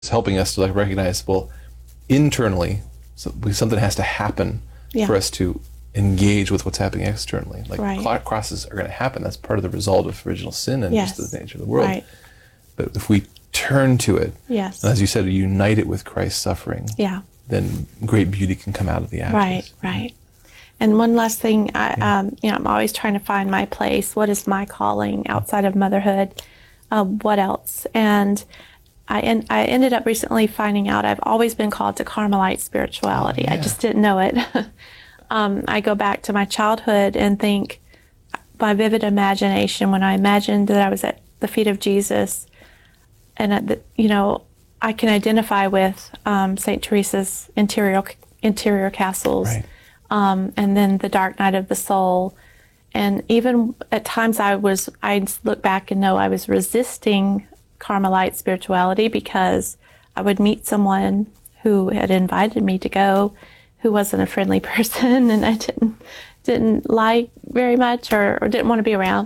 helping us to like recognize, well, internally, something has to happen for us to engage with what's happening externally. Like crosses are going to happen. That's part of the result of original sin and just the nature of the world. Right. But if we turn to it, and as you said, unite it with Christ's suffering, then great beauty can come out of the ashes. Right. And one last thing, I'm always trying to find my place. What is my calling outside of motherhood? What else? And I ended up recently finding out I've always been called to Carmelite spirituality. I just didn't know it. I go back to my childhood and think my vivid imagination when I imagined that I was at the feet of Jesus, and I can identify with St. Teresa's interior castles. Right. And then the dark night of the soul. And even at times I'd look back and know I was resisting Carmelite spirituality because I would meet someone who had invited me to go who wasn't a friendly person and I didn't like very much or didn't want to be around.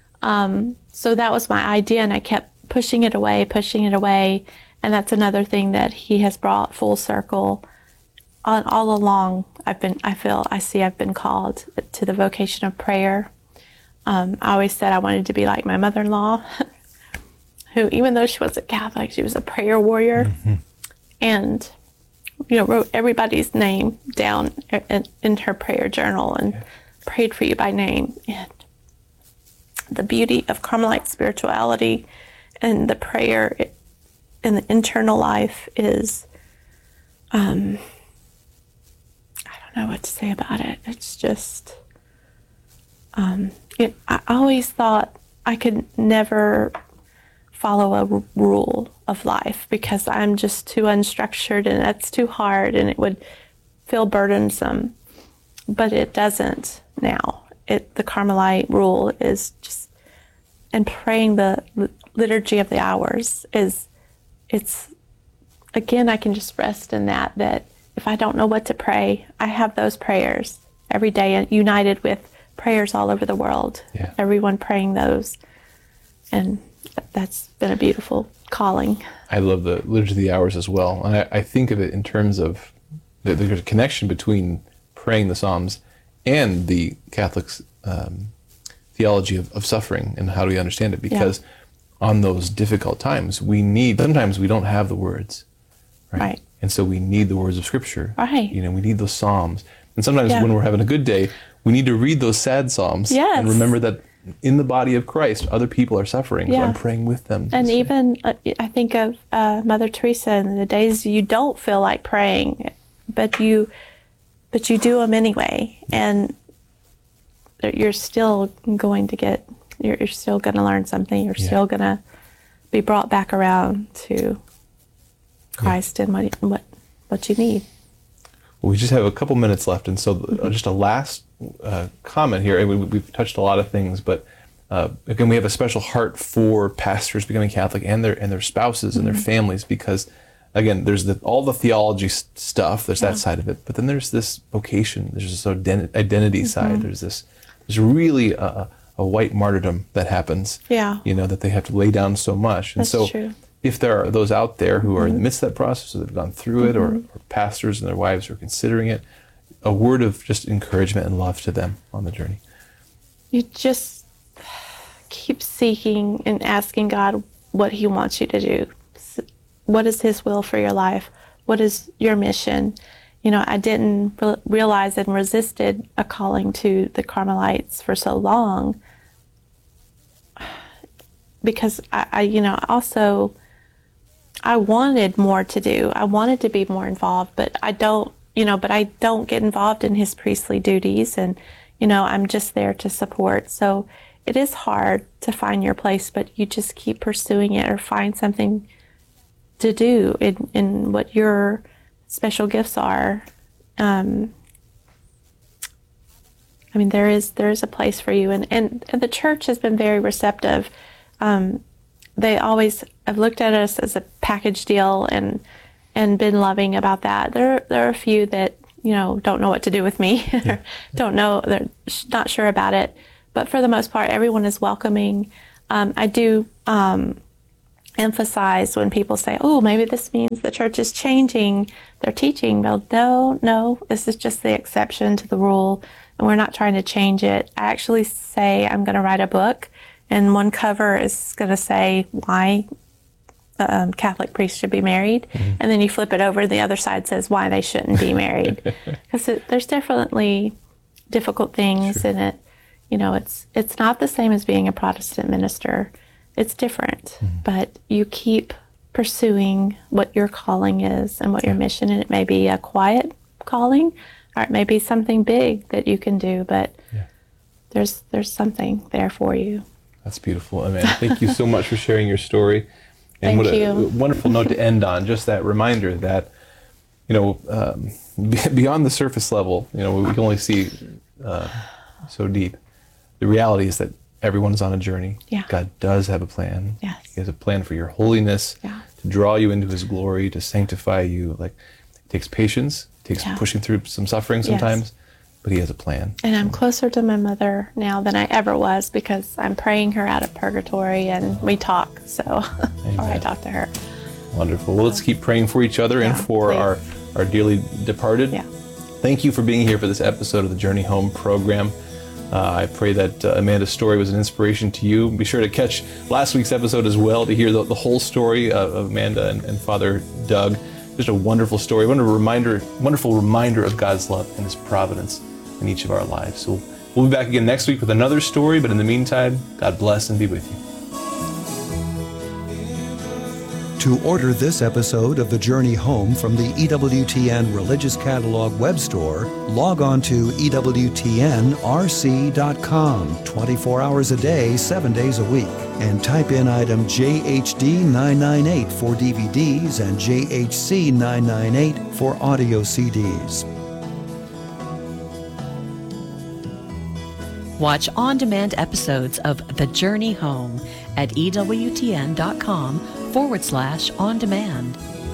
So that was my idea, and I kept pushing it away. And that's another thing that he has brought full circle. All along, I've been called to the vocation of prayer. I always said I wanted to be like my mother-in-law, who, even though she wasn't Catholic, she was a prayer warrior, and wrote everybody's name down in her prayer journal and prayed for you by name. And the beauty of Carmelite spirituality and the prayer in the internal life is, I don't know what to say about it. It's just, I always thought I could never follow a rule of life because I'm just too unstructured and that's too hard and it would feel burdensome. But it doesn't now. The Carmelite rule is just, and praying the liturgy of the hours again, I can just rest in that if I don't know what to pray, I have those prayers every day, united with prayers all over the world. Yeah. Everyone praying those. And that's been a beautiful calling. I love the Liturgy of the Hours as well. And I think of it in terms of there's a connection between praying the Psalms and the Catholic theology of suffering and how do we understand it. Because on those difficult times, sometimes we don't have the words. Right. And so we need the words of Scripture. Right. We need those Psalms. And sometimes when we're having a good day, we need to read those sad Psalms and remember that in the body of Christ, other people are suffering. So I'm praying with them. And even, I think of Mother Teresa and the days you don't feel like praying, but you do them anyway. And you're still going to you're still going to learn something. You're still going to be brought back around to Christ and what you need. Well, we just have a couple minutes left, and so just a last comment here. We've touched a lot of things, but again, we have a special heart for pastors becoming Catholic and their spouses and their families, because again, there's all the theology stuff. There's that side of it, but then there's this vocation. There's this identity side. There's really a white martyrdom that happens. That they have to lay down so much, and That's true. If there are those out there who are in the midst of that process, or they've gone through it, or pastors and their wives who are considering it, a word of just encouragement and love to them on the journey. You just keep seeking and asking God what He wants you to do. What is His will for your life? What is your mission? I didn't realize and resisted a calling to the Carmelites for so long because I wanted more to do. I wanted to be more involved, but I don't get involved in his priestly duties, and, I'm just there to support. So it is hard to find your place, but you just keep pursuing it or find something to do in what your special gifts are. There is a place for you, and the church has been very receptive. They always have looked at us as a package deal and been loving about that. There are a few that don't know what to do with me, don't know, they're not sure about it. But for the most part, everyone is welcoming. I do emphasize when people say, oh, maybe this means the church is changing their teaching. Well, no, this is just the exception to the rule, and we're not trying to change it. I actually say I'm going to write a book, and one cover is going to say why Catholic priests should be married, and then you flip it over, the other side says why they shouldn't be married. Because there's definitely difficult things in it. You know, it's not the same as being a Protestant minister. It's different, but you keep pursuing what your calling is and what your mission, and it may be a quiet calling, or it may be something big that you can do, but there's something there for you. That's beautiful, Amanda. Thank you so much for sharing your story. And Thank what you. a wonderful note to end on, just that reminder that, you know, beyond the surface level, you know, we can only see so deep. The reality is that everyone is on a journey. Yeah. God does have a plan. Yes. He has a plan for your holiness, to draw you into his glory, to sanctify you. Like, it takes patience, it takes pushing through some suffering sometimes, but he has a plan. And I'm closer to my mother now than I ever was, because I'm praying her out of purgatory, and we talk, so, or I talk to her. Wonderful. Well, let's keep praying for each other and for our dearly departed. Yeah. Thank you for being here for this episode of the Journey Home program. I pray that Amanda's story was an inspiration to you. Be sure to catch last week's episode as well to hear the whole story of Amanda and Father Doug. Just a wonderful story, wonderful reminder of God's love and his providence in each of our lives. So we'll be back again next week with another story, but in the meantime, God bless and be with you. To order this episode of The Journey Home from the EWTN Religious Catalog web store, log on to EWTNRC.com 24 hours a day, 7 days a week, and type in item JHD998 for DVDs and JHC998 for audio CDs. Watch on-demand episodes of The Journey Home at EWTN.com/on-demand.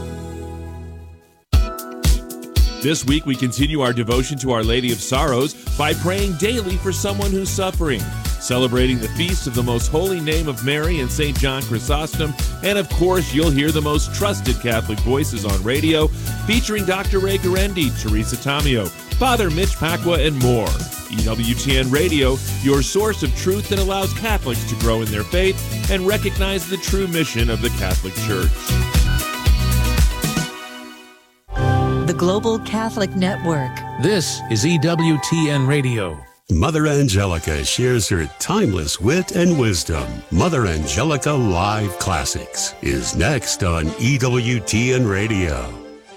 This week, we continue our devotion to Our Lady of Sorrows by praying daily for someone who's suffering, celebrating the feast of the Most Holy Name of Mary and St. John Chrysostom, and of course, you'll hear the most trusted Catholic voices on radio, featuring Dr. Ray Guarendi, Teresa Tomeo, Father Mitch Pacwa, and more. EWTN Radio, your source of truth that allows Catholics to grow in their faith and recognize the true mission of the Catholic Church. The Global Catholic Network. This is EWTN Radio. Mother Angelica shares her timeless wit and wisdom. Mother Angelica Live Classics is next on EWTN Radio.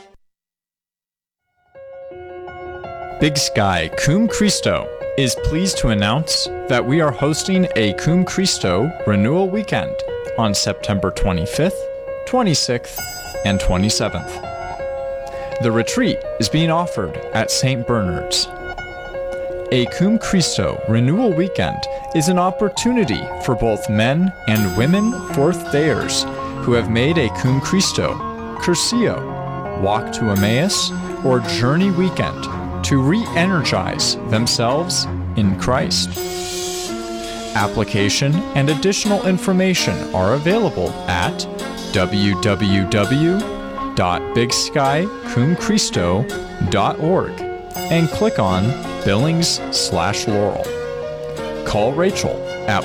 Big Sky Cum Christo is pleased to announce that we are hosting a Cum Christo Renewal Weekend on September 25th, 26th, and 27th. The retreat is being offered at St. Bernard's. A Cum Christo Renewal Weekend is an opportunity for both men and women fourth-dayers who have made a Cum Christo, Curcio, Walk to Emmaus, or Journey Weekend to re-energize themselves in Christ. Application and additional information are available at www.bigskycumchristo.org and click on Billings/Laurel. Call Rachel at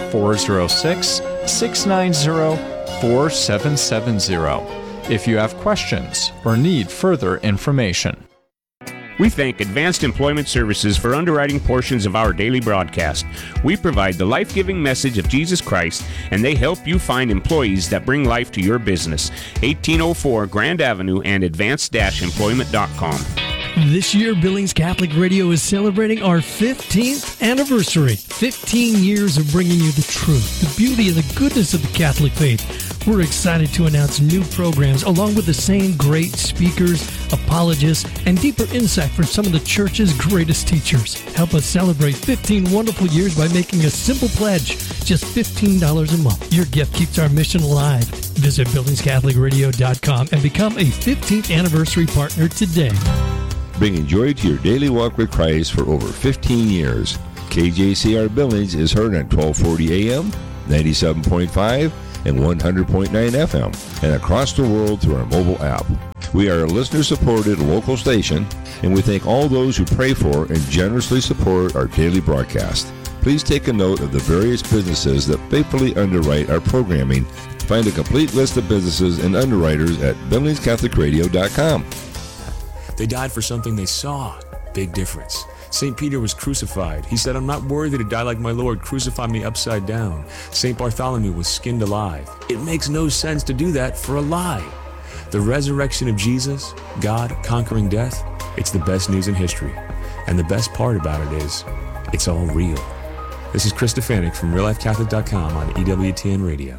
406-690-4770 if you have questions or need further information. We thank Advanced Employment Services for underwriting portions of our daily broadcast. We provide the life-giving message of Jesus Christ, and they help you find employees that bring life to your business. 1804 Grand Avenue and advanced-employment.com. This year, Billings Catholic Radio is celebrating our 15th anniversary. 15 years of bringing you the truth, the beauty, and the goodness of the Catholic faith. We're excited to announce new programs along with the same great speakers, apologists, and deeper insight from some of the Church's greatest teachers. Help us celebrate 15 wonderful years by making a simple pledge, just $15 a month. Your gift keeps our mission alive. Visit BillingsCatholicRadio.com and become a 15th anniversary partner today. Bringing joy to your daily walk with Christ for over 15 years. KJCR Billings is heard on 1240 AM, 97.5, and 100.9 FM, and across the world through our mobile app. We are a listener-supported local station, and we thank all those who pray for and generously support our daily broadcast. Please take a note of the various businesses that faithfully underwrite our programming. Find a complete list of businesses and underwriters at BillingsCatholicRadio.com. They died for something they saw. Big difference. St. Peter was crucified. He said, "I'm not worthy to die like my Lord. Crucify me upside down." St. Bartholomew was skinned alive. It makes no sense to do that for a lie. The resurrection of Jesus, God conquering death, it's the best news in history. And the best part about it is, it's all real. This is Chris Stefanik from RealLifeCatholic.com on EWTN Radio.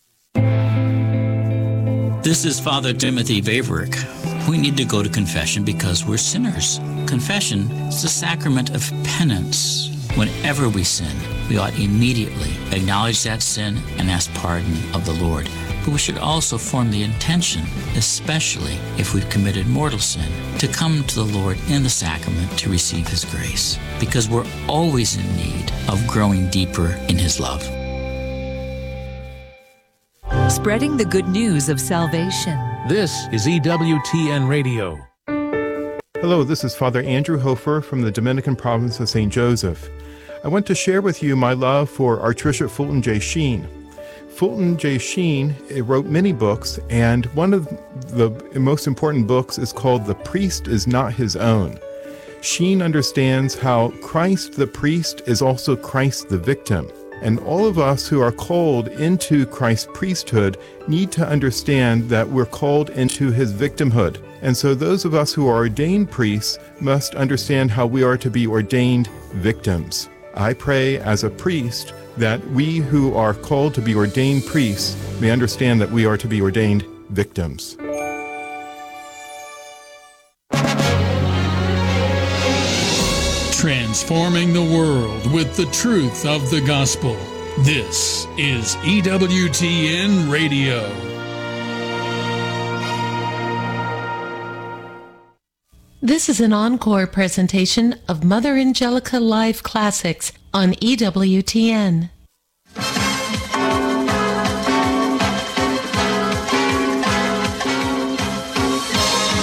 This is Father Timothy Vaverick. We need to go to confession because we're sinners. Confession is the sacrament of penance. Whenever we sin, we ought immediately acknowledge that sin and ask pardon of the Lord. But we should also form the intention, especially if we've committed mortal sin, to come to the Lord in the sacrament to receive His grace, because we're always in need of growing deeper in His love. Spreading the good news of salvation. This is EWTN Radio. Hello, this is Father Andrew Hofer from the Dominican province of St. Joseph. I want to share with you my love for Archbishop Fulton J. Sheen. Fulton J. Sheen wrote many books, and one of the most important books is called The Priest is Not His Own. Sheen understands how Christ the priest is also Christ the victim. And all of us who are called into Christ's priesthood need to understand that we're called into His victimhood. And so those of us who are ordained priests must understand how we are to be ordained victims. I pray as a priest that we who are called to be ordained priests may understand that we are to be ordained victims. Transforming the world with the truth of the gospel. This is EWTN Radio. This is an encore presentation of Mother Angelica Live Classics on EWTN.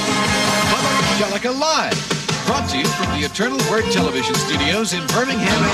Mother Angelica Live, brought to you from the Eternal Word Television Studios in Birmingham,